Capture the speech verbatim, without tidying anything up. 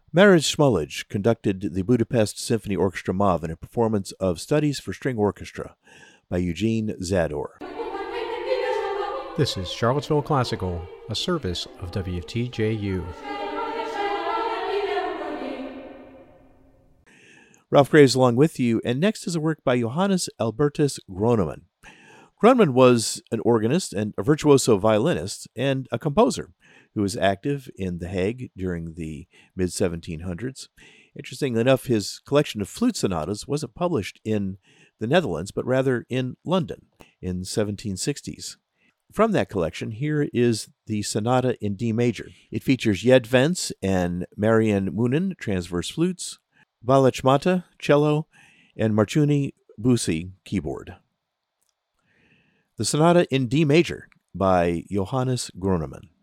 Marij Smolich conducted the Budapest Symphony Orchestra Mauve in a performance of Studies for String Orchestra by Eugene Zador. This is Charlottesville Classical, a service of W T J U. Ralph Graves along with you, and next is a work by Johannes Albertus Groneman. Groneman was an organist and a virtuoso violinist and a composer who was active in The Hague during the mid seventeen hundreds. Interestingly enough, his collection of flute sonatas wasn't published in the Netherlands, but rather in London in seventeen sixties. From that collection, here is the Sonata in D major. It features Jed Vence and Marian Moonen, transverse flutes, Balachmata, cello, and Marchuni Busi, keyboard. The Sonata in D major by Johannes Groneman.